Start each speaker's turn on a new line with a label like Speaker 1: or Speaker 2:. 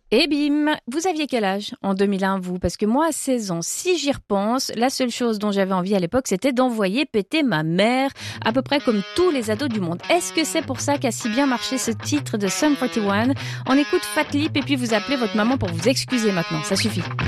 Speaker 1: Et bim, vous aviez quel âge en 2001, vous? Parce que moi, à 16 ans, si j'y repense, la seule chose dont j'avais envie à l'époque, c'était d'envoyer péter ma mère, à peu près comme tous les ados du monde. Est-ce que c'est pour ça qu'a si bien marché ce titre de Sum 41? On écoute Fat Lip et puis vous appelez votre maman pour vous excuser maintenant, ça suffit.